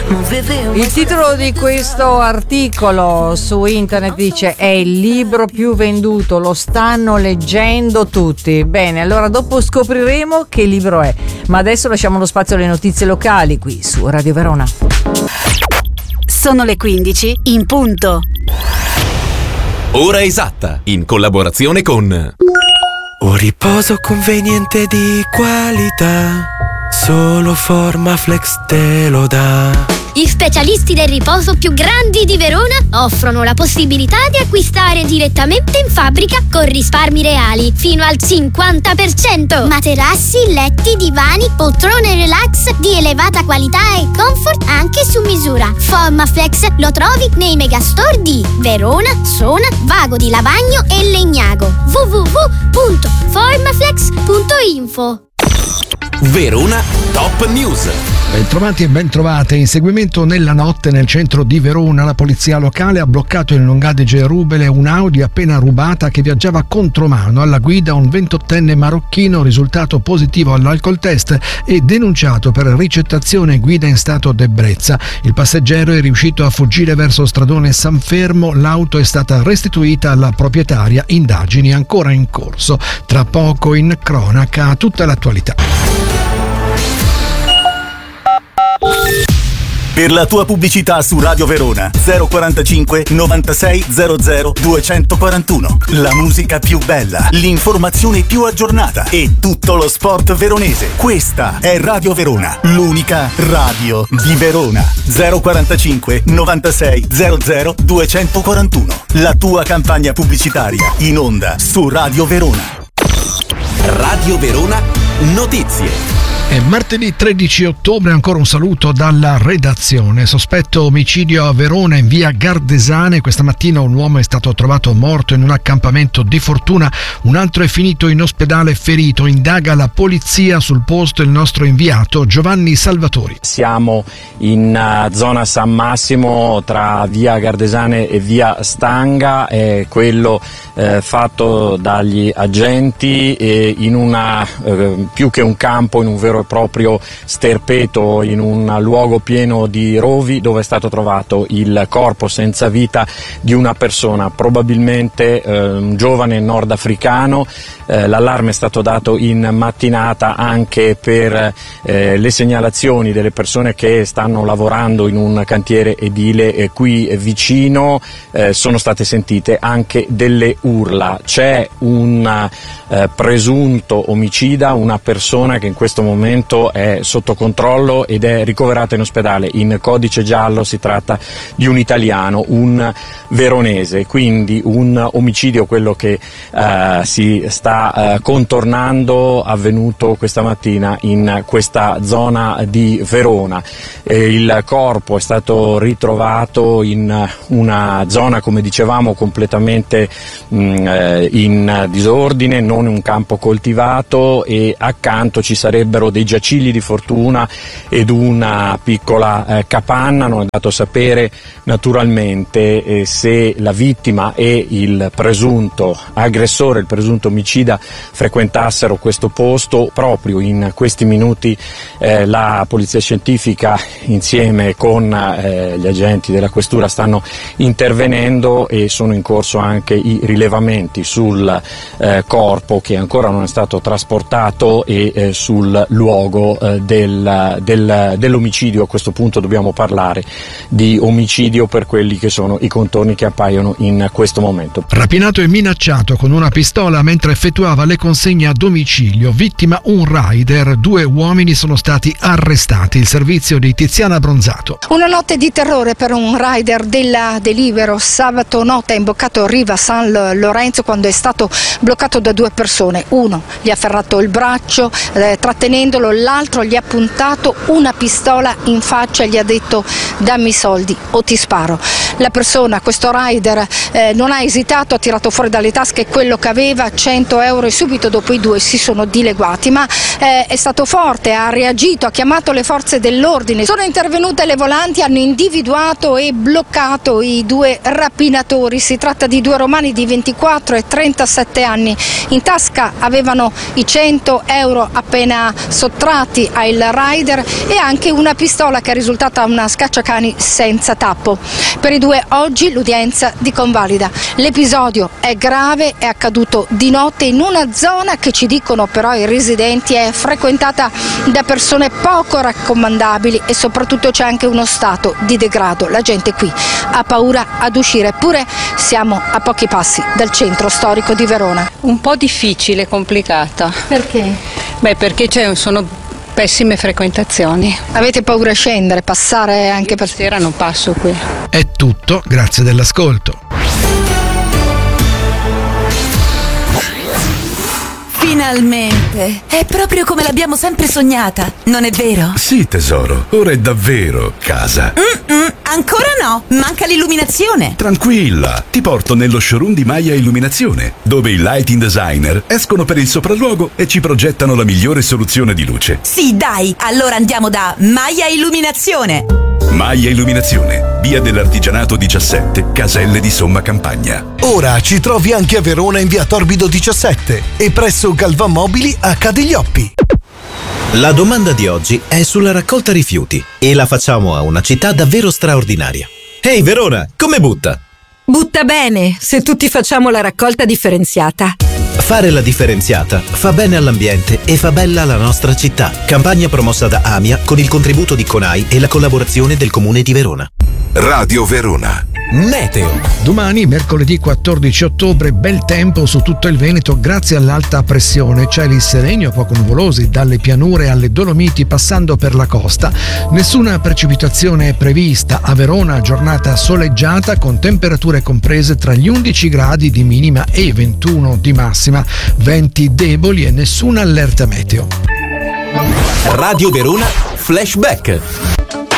Il titolo di questo articolo su internet dice: è il libro più venduto, lo stanno leggendo tutti. Bene, allora dopo scopriremo che libro è, ma adesso lasciamo lo spazio alle notizie locali qui su Radio Verona. Sono le 15 in punto. Ora esatta, in collaborazione con un riposo conveniente di qualità, solo Formaflex te lo dà. Gli specialisti del riposo più grandi di Verona offrono la possibilità di acquistare direttamente in fabbrica con risparmi reali fino al 50%. Materassi, letti, divani, poltrone relax di elevata qualità e comfort anche su misura. Formaflex lo trovi nei megastore di Verona, Sona, Vago di Lavagno e Legnago. www.formaflex.info. Verona Top News. Bentrovati e bentrovate. Inseguimento nella notte nel centro di Verona. La polizia locale ha bloccato in Lungadige Rubele un'Audi appena rubata che viaggiava contromano. Alla guida un 28enne marocchino risultato positivo all'alcol test e denunciato per ricettazione e guida in stato d'ebbrezza. Il passeggero è riuscito a fuggire verso stradone San Fermo. L'auto è stata restituita alla proprietaria. Indagini ancora in corso. Tra poco in cronaca tutta l'attualità. Per la tua pubblicità su Radio Verona 045 96 00 241. La musica più bella, l'informazione più aggiornata e tutto lo sport veronese. Questa è Radio Verona, l'unica radio di Verona. 045 96 00 241. La tua campagna pubblicitaria in onda su Radio Verona. Radio Verona Notizie. È martedì 13 ottobre, ancora un saluto dalla redazione. Sospetto omicidio a Verona in via Gardesane. Questa mattina un uomo è stato trovato morto in un accampamento di Fortuna, un altro è finito in ospedale ferito. Indaga la polizia sul posto il nostro inviato Giovanni Salvatori. Siamo in zona San Massimo tra via Gardesane e via Stanga, è quello fatto dagli agenti in una più che un campo, in un vero e proprio sterpeto, in un luogo pieno di rovi dove è stato trovato il corpo senza vita di una persona, probabilmente un giovane nordafricano. L'allarme è stato dato in mattinata anche per le segnalazioni delle persone che stanno lavorando in un cantiere edile qui vicino. Sono state sentite anche delle urla. C'è un presunto omicida, una persona che in questo momento è sotto controllo ed è ricoverata in ospedale in codice giallo. Si tratta di un italiano, un veronese, quindi un omicidio, quello che si sta contornando, avvenuto questa mattina in questa zona di Verona. Il corpo è stato ritrovato in una zona, come dicevamo, completamente in disordine, non un campo coltivato, e accanto ci sarebbero dei giacigli di fortuna ed una piccola capanna. Non è dato sapere naturalmente se la vittima e il presunto aggressore, il presunto omicida, frequentassero questo posto. Proprio in questi minuti la polizia scientifica insieme con gli agenti della questura stanno intervenendo e sono in corso anche i rilevamenti sul corpo, che ancora non è stato trasportato, e sul luogo dell'omicidio. A questo punto dobbiamo parlare di omicidio per quelli che sono i contorni che appaiono in questo momento. Rapinato e minacciato con una pistola mentre effettuava le consegne a domicilio. Vittima un rider. 2 uomini sono stati arrestati. Il servizio di Tiziana Bronzato. Una notte di terrore per un rider della Delibero. Sabato notte ha imboccato Riva San Lorenzo quando è stato bloccato da 2 persone. Uno gli ha ferrato il braccio trattenendolo, l'altro gli ha puntato una pistola in faccia e gli ha detto: dammi i soldi o ti sparo. La persona, questo rider, non ha esitato, ha tirato fuori dalle tasche quello che aveva, 100 euro, e subito dopo i 2 si sono dileguati, ma è stato forte, ha reagito, ha chiamato le forze dell'ordine. Sono intervenute le volanti, hanno individuato e bloccato i 2 rapinatori. Si tratta di 2 romani di 24 e 37 anni. In tasca avevano i 100 euro appena sottratti al rider e anche una pistola che è risultata una scacciacani senza tappo. Per i due oggi l'udienza di convalida. L'episodio è grave, è accaduto di notte in una zona che, ci dicono però i residenti, è frequentata da persone poco raccomandabili e soprattutto c'è anche uno stato di degrado. La gente qui ha paura ad uscire, eppure siamo a pochi passi dal centro storico di Verona. Un po' difficile, complicata. Perché? Perché sono pessime frequentazioni. Avete paura a scendere, passare anche per sera? Non passo qui. È tutto, grazie dell'ascolto. Finalmente! È proprio come l'abbiamo sempre sognata, non è vero? Sì, tesoro, ora è davvero casa. Ancora no, manca l'illuminazione. Tranquilla, ti porto nello showroom di Maya Illuminazione, dove i lighting designer escono per il sopralluogo e ci progettano la migliore soluzione di luce. Sì, dai, allora andiamo da Maya Illuminazione. Maya Illuminazione, via dell'Artigianato 17, Caselle di Somma Campagna. Ora ci trovi anche a Verona in via Torbido 17 e presso Galvan Mobili a Cadiglioppi. La domanda di oggi è sulla raccolta rifiuti e la facciamo a una città davvero straordinaria. Ehi Verona, come butta? Butta bene, se tutti facciamo la raccolta differenziata. Fare la differenziata fa bene all'ambiente e fa bella la nostra città. Campagna promossa da AMIA con il contributo di CONAI e la collaborazione del Comune di Verona. Radio Verona. Meteo. Domani, mercoledì 14 ottobre, bel tempo su tutto il Veneto grazie all'alta pressione. Cieli sereni o poco nuvolosi dalle pianure alle Dolomiti passando per la costa. Nessuna precipitazione prevista. A Verona giornata soleggiata con temperature comprese tra gli 11 gradi di minima e 21 di massima. Venti deboli e nessuna allerta meteo. Radio Verona Flashback.